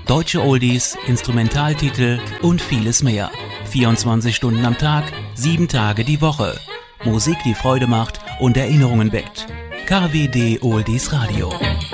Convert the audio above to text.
Deutsche Oldies, Instrumentaltitel und vieles mehr. 24 Stunden am Tag, 7 Tage die Woche. Musik, die Freude macht und Erinnerungen weckt. KWD Oldies Radio.